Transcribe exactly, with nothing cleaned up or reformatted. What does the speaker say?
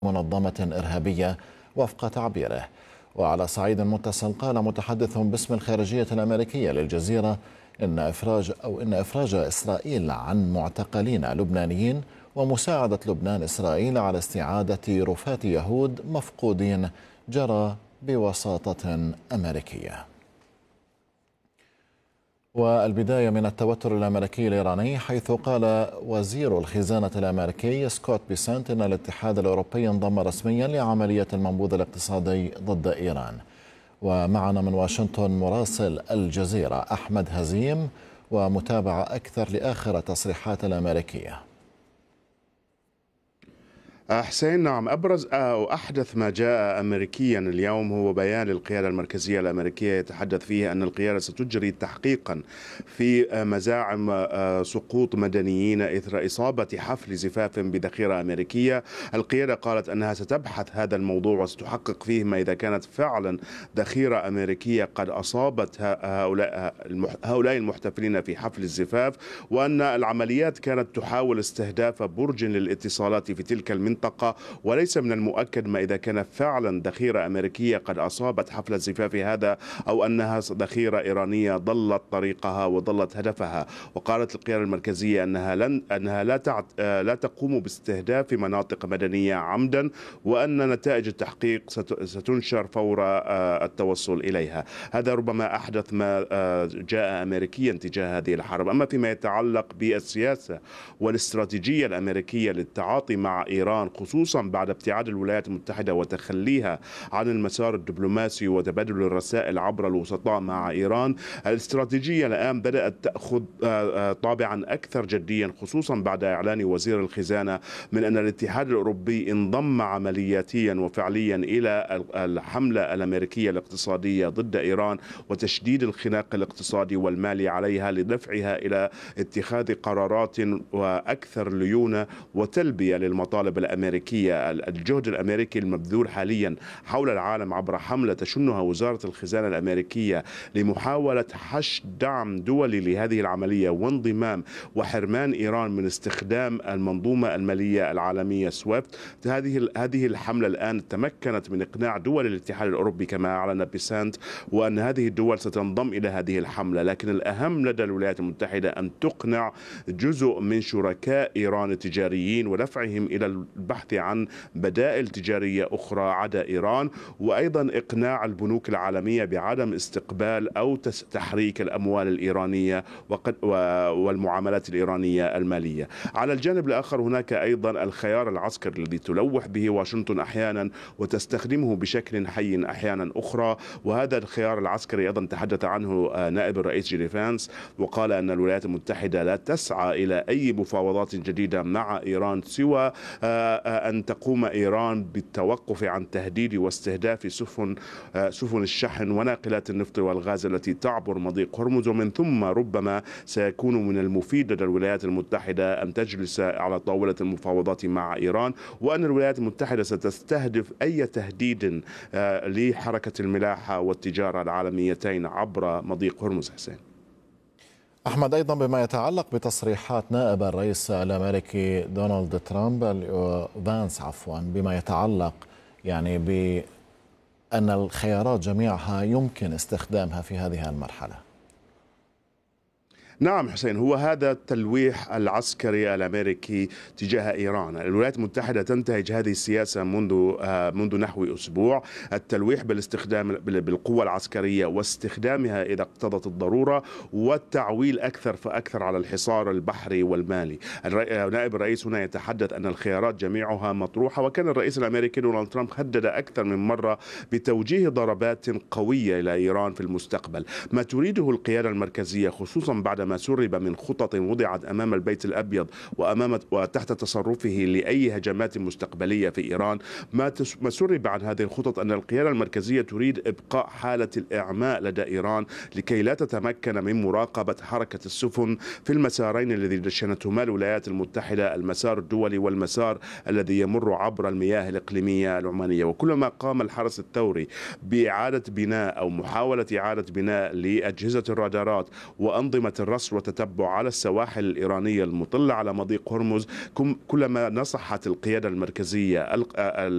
منظمة إرهابية وفق تعبيره. وعلى صعيد متصل قال متحدث باسم الخارجية الأمريكية للجزيرة إن إفراج أو إن إفراج إسرائيل عن معتقلين لبنانيين ومساعدة لبنان إسرائيل على استعادة رفاة يهود مفقودين جرى بوساطة أمريكية. والبداية من التوتر الأمريكي الإيراني، حيث قال وزير الخزانة الأمريكي سكوت بيسنت إن الاتحاد الأوروبي انضم رسميا لعملية المنبوذ الاقتصادي ضد إيران. ومعنا من واشنطن مراسل الجزيرة أحمد هزيم ومتابعة أكثر لآخر التصريحات الأمريكية. حسين، نعم، أبرز أو أحدث ما جاء أمريكيا اليوم هو بيان للقيادة المركزية الأمريكية يتحدث فيه أن القيادة ستجري تحقيقا في مزاعم سقوط مدنيين إثر إصابة حفل زفاف بذخيرة أمريكية. القيادة قالت أنها ستبحث هذا الموضوع وستحقق فيه ما إذا كانت فعلا ذخيرة أمريكية قد أصابت هؤلاء هؤلاء المحتفلين في حفل الزفاف، وأن العمليات كانت تحاول استهداف برج للاتصالات في تلك المنطقة، وليس من المؤكد ما إذا كان فعلا ذخيرة أمريكية قد أصابت حفل الزفاف هذا أو أنها ذخيرة إيرانية ضلت طريقها وضلت هدفها. وقالت القيادة المركزية أنها لن أنها لا تعت... لا تقوم باستهداف مناطق مدنية عمدا، وأن نتائج التحقيق ست... ستنشر فور التوصل إليها. هذا ربما أحدث ما جاء أمريكيا تجاه هذه الحرب. أما فيما يتعلق بالسياسة والاستراتيجية الأمريكية للتعاطي مع إيران، خصوصا بعد ابتعاد الولايات المتحدة وتخليها عن المسار الدبلوماسي وتبادل الرسائل عبر الوسطاء مع إيران، الاستراتيجية الآن بدأت تأخذ طابعا أكثر جديا، خصوصا بعد إعلان وزير الخزانة من أن الاتحاد الأوروبي انضم عملياتيا وفعليا إلى الحملة الأمريكية الاقتصادية ضد إيران وتشديد الخناق الاقتصادي والمالي عليها لدفعها إلى اتخاذ قرارات وأكثر ليونة وتلبية للمطالب الأمريكية. الجهد الأمريكي المبذول حاليا حول العالم عبر حملة تشنها وزارة الخزانة الأمريكية لمحاولة حشد دعم دولي لهذه العملية وانضمام وحرمان إيران من استخدام المنظومة المالية العالمية سويفت. هذه هذه الحملة الآن تمكنت من إقناع دول الاتحاد الأوروبي كما أعلن بيسنت، وأن هذه الدول ستنضم إلى هذه الحملة. لكن الأهم لدى الولايات المتحدة أن تقنع جزء من شركاء إيران التجاريين ودفعهم إلى البحث عن بدائل تجارية أخرى عدا إيران، وأيضا إقناع البنوك العالمية بعدم استقبال أو تحريك الأموال الإيرانية والمعاملات الإيرانية المالية. على الجانب الآخر هناك أيضا الخيار العسكري الذي تلوح به واشنطن أحيانا وتستخدمه بشكل حي أحيانا أخرى، وهذا الخيار العسكري أيضا تحدث عنه نائب الرئيس جيدي فانس، وقال أن الولايات المتحدة لا تسعى إلى أي مفاوضات جديدة مع إيران سوى أن تقوم إيران بالتوقف عن تهديد واستهداف سفن سفن الشحن وناقلات النفط والغاز التي تعبر مضيق هرمز، ومن ثم ربما سيكون من المفيد لدى الولايات المتحدة أن تجلس على طاولة المفاوضات مع إيران، وأن الولايات المتحدة ستستهدف أي تهديد لحركة الملاحة والتجارة العالميتين عبر مضيق هرمز. حسين. أحمد، أيضا بما يتعلق بتصريحات نائب الرئيس الأمريكي دونالد ترامب فانس عفوا بما يتعلق يعني بأن الخيارات جميعها يمكن استخدامها في هذه المرحلة. نعم حسين، هو هذا التلويح العسكري الأمريكي تجاه إيران. الولايات المتحدة تنتهج هذه السياسة منذ منذ نحو أسبوع، التلويح بالاستخدام بالقوة العسكرية واستخدامها إذا اقتضت الضرورة، والتعويل أكثر فأكثر على الحصار البحري والمالي. نائب الرئيس هنا يتحدث أن الخيارات جميعها مطروحة، وكان الرئيس الأمريكي دونالد ترامب هدد أكثر من مرة بتوجيه ضربات قوية إلى إيران في المستقبل. ما تريده القيادة المركزية خصوصا بعد ما سرب من خطط وضعت أمام البيت الأبيض وأمام وتحت تصرفه لأي هجمات مستقبلية في إيران، ما ما سرب عن هذه الخطط أن القيادة المركزية تريد إبقاء حالة الإعماء لدى إيران لكي لا تتمكن من مراقبة حركة السفن في المسارين الذي دشنتهما الولايات المتحدة، المسار الدولي والمسار الذي يمر عبر المياه الإقليمية العمانية. وكلما قام الحرس الثوري بإعادة بناء أو محاولة إعادة بناء لأجهزة الرادارات وأنظمة الرصد وتتبع على السواحل الإيرانية المطلة على مضيق هرمز، كلما نصحت القيادة المركزية